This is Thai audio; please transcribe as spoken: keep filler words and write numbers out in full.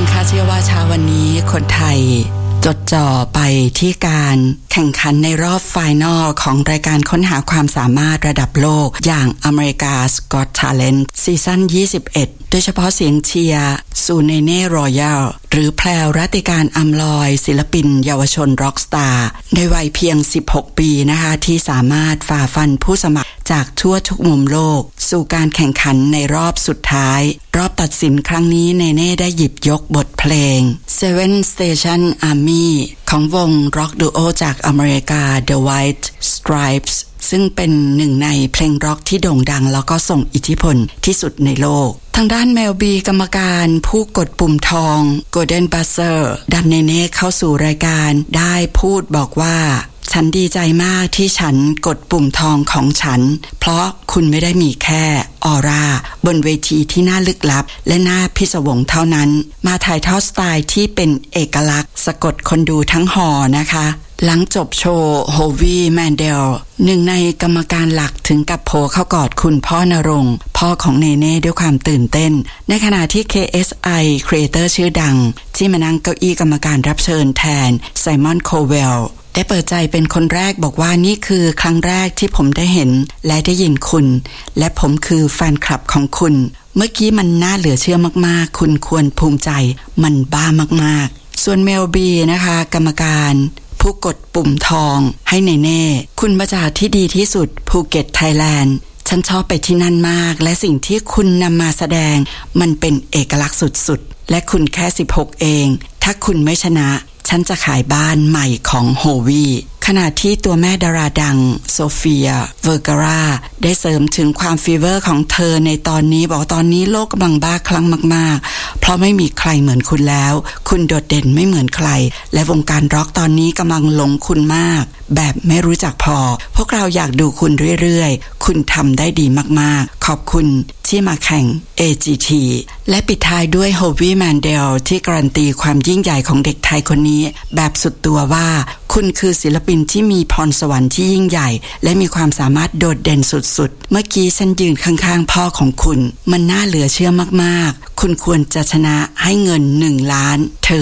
คะเชื่อว่าเช้าวันนี้คนไทยจดจ่อไปที่การแข่งขันในรอบไฟนอลของรายการค้นหาความสามารถระดับโลกอย่าง America's Got Talent ซีซั่นยี่สิบเอ็ดโดยเฉพาะเสียงเชียร์ซูเนเน่รอยัลหรือแพรวรัตติการอำลอยศิลปินเยาวชนร็อกสตาร์ในวัยเพียงสิบหกปีนะคะที่สามารถฝ่าฟันผู้สมัครจากทั่วทุกมุมโลกสู่การแข่งขันในรอบสุดท้ายรอบตัดสินครั้งนี้เนเน่ได้หยิบยกบทเพลง Seven Station Army ของวงร็อกดูโอจากอเมริกา The White Stripes ซึ่งเป็นหนึ่งในเพลงร็อกที่โด่งดังแล้วก็ส่งอิทธิพลที่สุดในโลกทางด้านเมลบีกรรมการผู้กดปุ่มทอง Golden Buzzer ดันเนเน่เข้าสู่รายการได้พูดบอกว่าฉันดีใจมากที่ฉันกดปุ่มทองของฉันเพราะคุณไม่ได้มีแค่ออร่าบนเวทีที่น่าลึกลับและน่าพิศวงเท่านั้นมาถ่ายทอดสไตล์ที่เป็นเอกลักษณ์สะกดคนดูทั้งหอนะคะหลังจบโชว์โฮวีแมนเดลหนึ่งในกรรมการหลักถึงกับโผล่เข้ากอดคุณพ่อนรงค์พ่อของเนเน่ด้วยความตื่นเต้นในขณะที่ เค เอส ไอ Creator ชื่อดังที่มานั่งเก้าอี้กรรมการรับเชิญแทนไซมอนโคเวลได้เปิดใจเป็นคนแรกบอกว่านี่คือครั้งแรกที่ผมได้เห็นและได้ยินคุณและผมคือแฟนคลับของคุณเมื่อกี้มันน่าเหลือเชื่อมากๆคุณควรภูมิใจมันบ้ามากๆส่วนเมลบีนะคะกรรมการผู้กดปุ่มทองให้เนเน่คุณมาจากที่ดีที่สุดภูเก็ตไทยแลนด์ฉันชอบไปที่นั่นมากและสิ่งที่คุณนำมาแสดงมันเป็นเอกลักษณ์สุดๆและคุณแค่สิบหกเองถ้าคุณไม่ชนะฉันจะขายบ้านใหม่ของโฮวีขณะที่ตัวแม่ดาราดังโซเฟียเวอร์การาได้เสริมถึงความฟีเวอร์ของเธอในตอนนี้บอกตอนนี้โลกกำลังบ้าคลั่งมากๆเพราะไม่มีใครเหมือนคุณแล้วคุณโดดเด่นไม่เหมือนใครและวงการร็อกตอนนี้กำลังหลงคุณมากแบบไม่รู้จักพอพวกเราอยากดูคุณเรื่อยๆคุณทำได้ดีมากๆขอบคุณที่มาแข่ง เอ จี ที และปิดท้ายด้วยโฮวีแมนเดลที่การันตีความยิ่งใหญ่ของเด็กไทยคนนี้แบบสุดตัวว่าคุณคือศิลปินที่มีพรสวรรค์ที่ยิ่งใหญ่และมีความสามารถโดดเด่นสุดๆเมื่อกี้ฉันยืนข้างๆพ่อของคุณมันน่าเหลือเชื่อมากๆคุณควรจะชนะให้เงินหนึ่งล้านเธอ